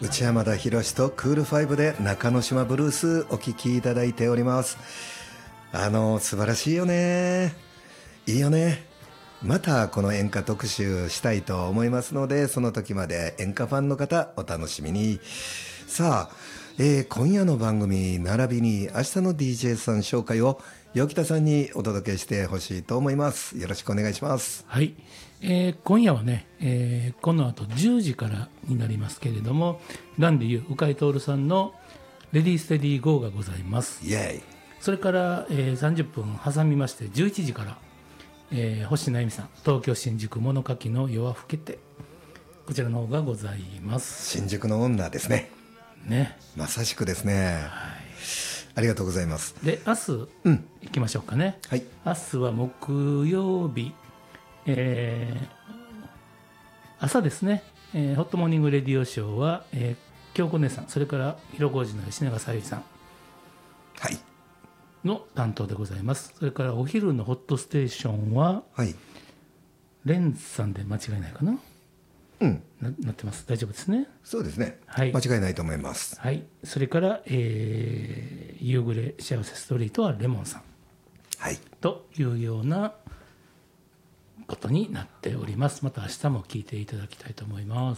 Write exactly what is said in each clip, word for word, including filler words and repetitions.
内山田博とクールファイブで中之島ブルースお聴きいただいております。あの素晴らしいよね、いいよね。またこの演歌特集したいと思いますので、その時まで演歌ファンの方お楽しみに。さあ、えー、今夜の番組並びに明日の ディージェー さん紹介を陽北さんにお届けしてほしいと思います。よろしくお願いします。 はい、えー、今夜はね、えー、この後じゅうじからになりますけれども、ダンディユー鵜飼徹さんのレディーステディーゴーがございます。 イエイ。 それから、えー、さんじゅっぷん挟みましてじゅういちじから、えー、星野恵美さん東京新宿物書きの夜は更けて、こちらの方がございます。 新宿の女ですね。 ね、 まさしくですね、はい、ありがとうございます。 で明日、うん、行きましょうかね、はい、明日は木曜日、えー、朝ですね、えー、ホットモーニングレディオショーは、えー、京子姉さん、それから広小路の吉永小百合さん、はい、の担当でございます。それからお昼のホットステーションは、はい、レンさんで間違いないかな、うん、な, なってます。大丈夫ですね。 そうですね、はい、間違いないと思います。 はい、それから、えー、夕暮れ幸せストリートはレモンさん、はい、というようなことになっております。また明日も聞いていただきたいと思います。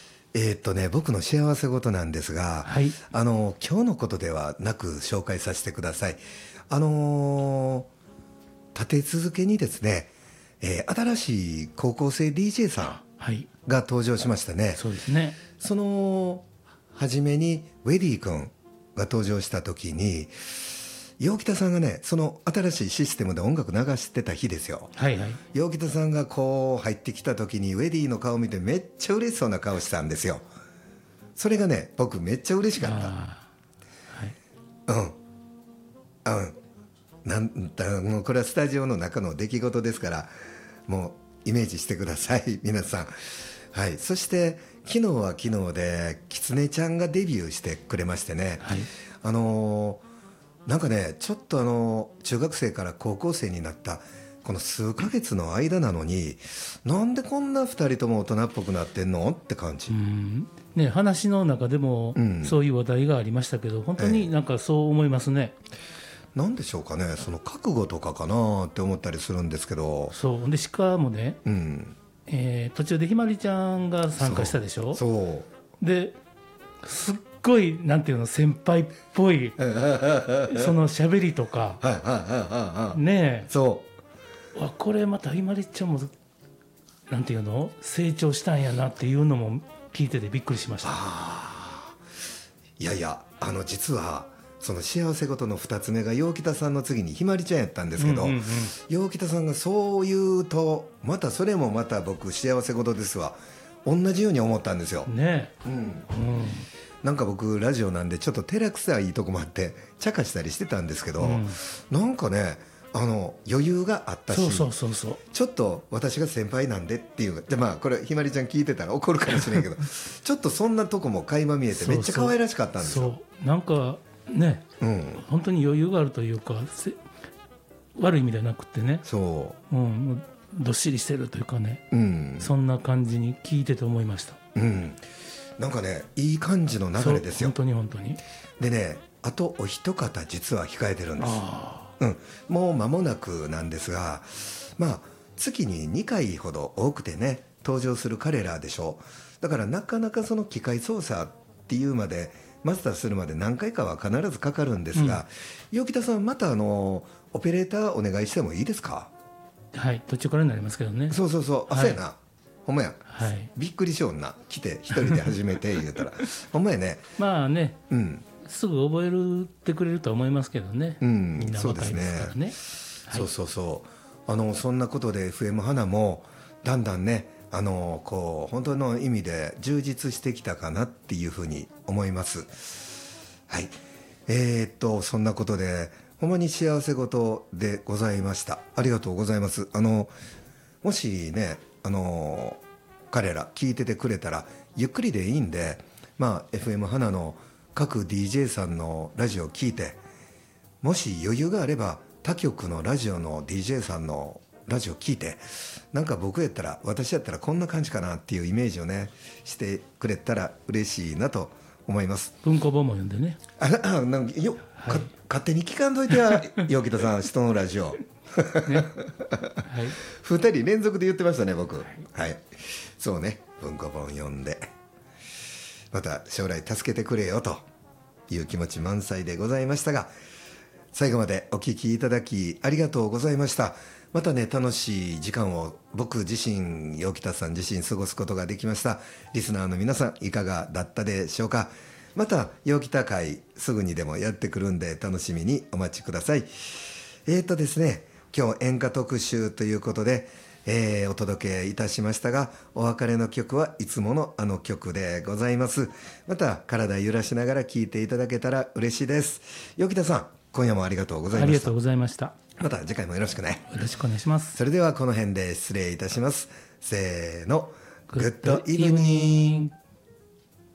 えーっとね、僕の幸せ事なんですが、はい、あの今日のことではなく紹介させてください。あのー、立て続けにですね、えー、新しい高校生 ディージェー さんが登場しましたね。はい、 そうですね。 その初めにウェディ君が登場した時に、陽北さんがね、その新しいシステムで音楽流してた日ですよ。はいはい、陽北さんがこう入ってきた時にウェディの顔見てめっちゃ嬉しそうな顔したんですよ。それがね、僕めっちゃ嬉しかった。はい、うんうん、なんだ、もうこれはスタジオの中の出来事ですから、もうイメージしてください皆さん。はい、そして昨日は昨日でキツネちゃんがデビューしてくれましてね、はい、あのー、なんかね、ちょっとあの中学生から高校生になったこの数ヶ月の間なのに、なんでこんなふたりとも大人っぽくなってんのって感じ。うん、 ね、話の中でもそういう話題がありましたけど、うん、本当になんかそう思いますね。ええ、なんでしょうかね、その覚悟とかかなって思ったりするんですけど。 そうで、しかもね、うん、えー、途中でひまりちゃんが参加したでしょ。そうそうですっごいなんていうの、先輩っぽいその喋りとかねえ、そうわ、これまたひまりちゃんもなんていうの、成長したんやなっていうのも聞いててびっくりしました。 あ、いやいや、あの実はその幸せ事のふたつめが陽北さんの次にひまりちゃんやったんですけど、陽北さんがそう言うと、またそれもまた僕幸せ事ですわ、同じように思ったんですよ。ね、うん、うん、なんか僕ラジオなんでちょっと照れくさいとこもあって茶化したりしてたんですけど、うん、なんかね、あの余裕があったし、そうそうそうそう、ちょっと私が先輩なんでっていうで、まあこれひまりちゃん聞いてたら怒るかもしれんけどちょっとそんなとこも垣間見えてめっちゃ可愛らしかったんですよ。そうそう、 なんかね、うん、本当に余裕があるというか、悪い意味ではなくてね、そう、うん、どっしりしてるというかね、うん、そんな感じに聞いてて思いました。うん、 なんかね、いい感じの流れですよ。 本当に本当に。 でね、あとお一方実は控えてるんです。うん、もう間もなくなんですが、まあ月ににかいほど多くてね登場する彼らでしょう。だからなかなかその機械操作っていうまでマスターするまで何回かは必ずかかるんですが、陽北さん、またあのオペレーターお願いしてもいいですか。 はい、途中からになりますけどね。 そうそうそう、あ、そうやな、ほんまや、はい、びっくりしような、来て一人で始めて言うたらほんまやね。まあね、うん、 すぐ覚えてくれると思いますけどね、うん、みんな若いですからね。 そうそうそう、あのそんなことで エフエム 花もだんだんね、あのこう本当の意味で充実してきたかなっていうふうに思います。はい、えー、っとそんなことでほんまに幸せ事でございました。ありがとうございます。あのもしね、あの彼ら聞いててくれたらゆっくりでいいんで、まあ エフエム 花の各 ディージェー さんのラジオ聞いて、もし余裕があれば他局のラジオの ディージェー さんのラジオ聞いて、なんか僕やったら私やったらこんな感じかなっていうイメージをねしてくれたら嬉しいなと思います。 文庫本も読んでね。 ああなんかよ、はい、勝手に聞かんといてや陽北さん人のラジオね、はい、ふたり連続で言ってましたね僕、はいはい、そうね文庫本読んでまた将来助けてくれよという気持ち満載でございましたが、最後までお聞きいただきありがとうございました。またね楽しい時間を僕自身陽北さん自身過ごすことができました。リスナーの皆さんいかがだったでしょうか。また陽北会すぐにでもやってくるんで楽しみにお待ちください。えーとですね今日演歌特集ということで、えー、お届けいたしましたが、お別れの曲はいつものあの曲でございます。また体揺らしながら聴いていただけたら嬉しいです。陽北さん今夜もありがとうございました。 ありがとうございました。 また次回もよろしくね。 よろしくお願いします。 それではこの辺で失礼いたします。せーの、グッドイブニング。